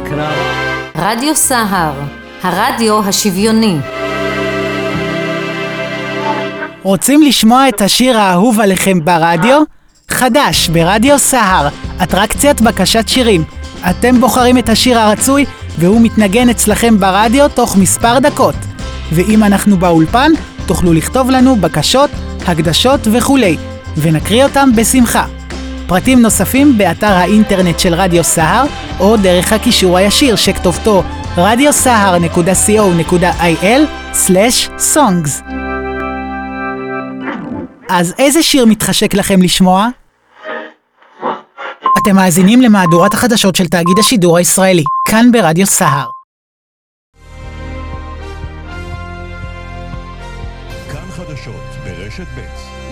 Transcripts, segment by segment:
הקרב. רדיו סהר, הרדיו השוויוני. רוצים לשמוע את השיר האהוב עליכם ברדיו? חדש ברדיו סהר, אטרקציית בקשת שירים. אתם בוחרים את השיר הרצוי והוא מתנגן אצלכם ברדיו תוך מספר דקות. ואם אנחנו באולפן, תוכלו לכתוב לנו בקשות, הקדשות וכולי, ונקריא אותם בשמחה. פרטים נוספים באתר האינטרנט של רדיו סהר, או דרך הקישור הישיר שכתובתו radiosahar.co.il/songs. אז איזה שיר מתחשק לכם לשמוע? אתם מאזינים למהדורת החדשות של תאגיד השידור הישראלי, כאן ברדיו סהר. כאן חדשות ברשת ב'.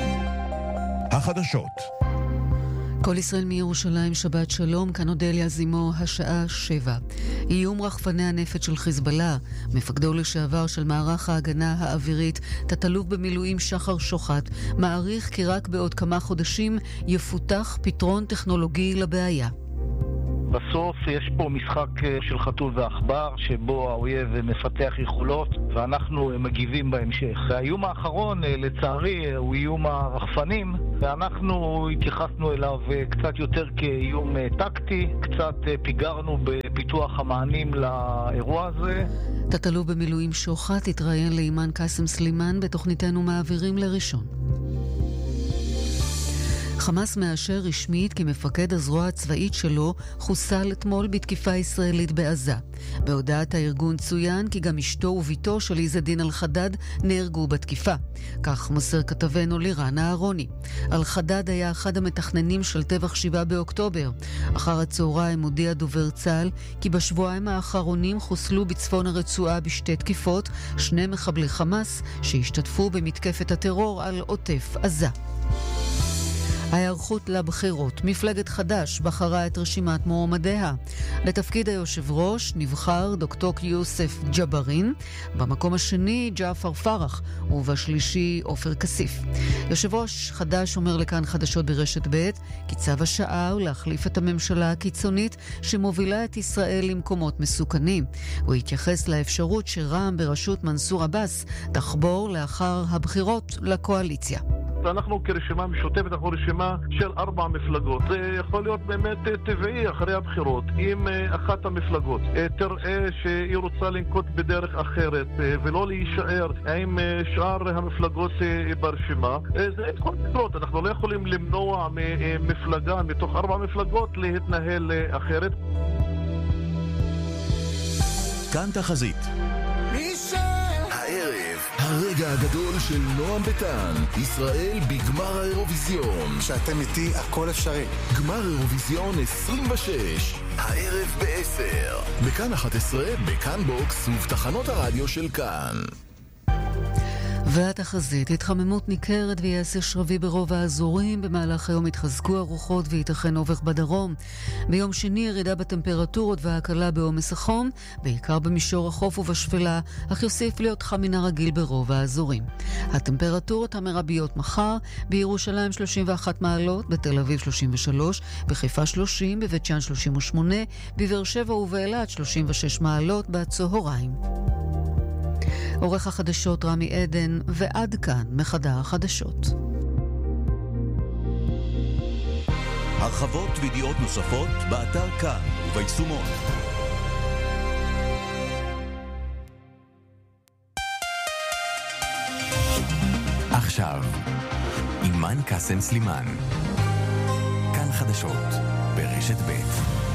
החדשות. כל ישראל מירושלים, שבת שלום, כאן אודליה זימו, השעה 7. איום רחפני הנפץ של חיזבאללה, מפקדו לשעבר של מערך ההגנה האווירית, תת-אלוף במילואים שחר שוחט, מעריך כי רק בעוד כמה חודשים יפותח פתרון טכנולוגי לבעיה. בסוף יש פה משחק של חתול ועכבר, שבו האויב מפתח יכולות ואנחנו מגיבים בהמשך. האיום האחרון, לצערי, הוא איום הרחפנים, ואנחנו התייחסנו אליו קצת יותר כאיום טקטי, קצת פיגרנו בפיתוח המענים לאירוע הזה. תת-אלוף במילואים שוחט התראיין לאימן קאסם סלימאן בתוכניתנו מעבירים לראשון. חמאס מאשר רשמית כי מפקד הזרוע הצבאית שלו חוסל אתמול בתקיפה ישראלית בעזה. בהודעת הארגון צוין כי גם אשתו וביתו של עז א-דין אל-חדד נהרגו בתקיפה. כך מוסר כתבנו לירן אהרוני. אל-חדד היה אחד המתכננים של טבח 7 באוקטובר. אחר הצהריים הודיע דובר צה"ל כי בשבועיים האחרונים חוסלו בצפון הרצועה בשתי תקיפות 2 מחבלי חמאס שהשתתפו במתקפת הטרור על עוטף עזה. ההיערכות לבחירות. מפלגת חד"ש בחרה את רשימת מועמדיה. לתפקיד היושב ראש נבחר דוקטור יוסף ג'בארין, במקום השני ג'עפר פרח, ובשלישי עופר כסיף. יושב ראש חד"ש אומר לכאן חדשות ברשת ב' כי צו השעה הוא להחליף את הממשלה הקיצונית שמובילה את ישראל למקומות מסוכנים. הוא התייחס לאפשרות שרע"מ בראשות מנסור עבאס תחבור לאחר הבחירות לקואליציה. אנחנו כרשימה משותפת, אנחנו רשימה של 4 מפלגות. זה יכול להיות באמת טבעי אחרי הבחירות. אם אחת המפלגות תראה שהיא רוצה לנקוט בדרך אחרת ולא להישאר עם שאר המפלגות ברשימה, זה יכול לקרות. אנחנו לא יכולים למנוע מפלגה מתוך 4 מפלגות להתנהל אחרת. כאן תחזית. הערב, הרגע הגדול של נועם ביטן, ישראל בגמר האירוויזיון. שאתם איתי, הכל אפשרי. גמר אירוויזיון 26, הערב ב-10. בכאן 11, בכאן בוקס ובתחנות הרדיו של כאן. והתחזית, התחממות ניכרת ויעשה שרבי ברוב האזורים. במהלך היום התחזקו הרוחות ויתכן אובך בדרום. ביום שני ירידה בטמפרטורות והקלה בעומס החום, בעיקר במישור החוף ובשפלה, אך יוסיף להיות חם מן הרגיל ברוב האזורים. הטמפרטורות המרביות מחר: בירושלים 31 מעלות, בתל אביב 33, בחיפה 30, בבית שאן 38, בבאר שבע ובאילת 36 מעלות בצהריים. עורך החדשות רמי עדן, ועד כאן מחדר החדשות. הרחבות וידיעות נוספות באתר כאן וביישומון. עכשיו, אימן קאסם סלימאן. כאן חדשות ברשת ב'.